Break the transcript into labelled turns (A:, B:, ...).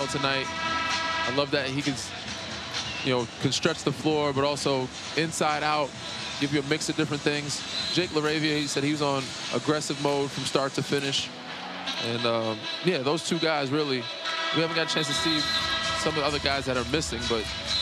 A: tonight. I love that he can, can stretch the floor, but also inside out, give you a mix of different things. Jake LaRavia, he said he was on aggressive mode from start to finish. And, yeah, those two guys really, we haven't got a chance to see some of the other guys that are missing, but